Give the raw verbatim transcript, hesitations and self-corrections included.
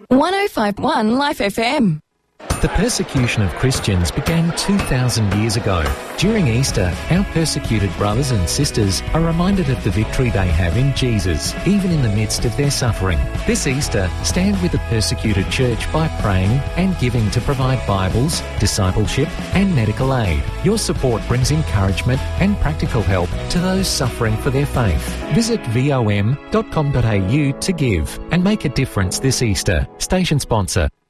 one oh five point one Life F M. The persecution of Christians began two thousand years ago. During Easter, our persecuted brothers and sisters are reminded of the victory they have in Jesus, even in the midst of their suffering. This Easter, stand with the persecuted church by praying and giving to provide Bibles, discipleship and medical aid. Your support brings encouragement and practical help to those suffering for their faith. Visit v o m dot com dot a u to give and make a difference this Easter. Station sponsor,